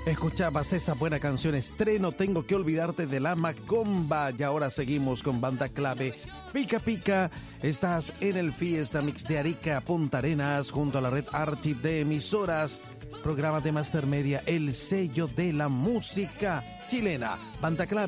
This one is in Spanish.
Escuchabas esa buena canción estreno, Tengo que olvidarte, de la Macomba. Y ahora seguimos con banda clave Pica Pica. Estás en el Fiesta Mix de Arica, Punta Arenas, junto a la red Archive de emisoras. Programa de Master Media, el sello de la música chilena. Banda clave.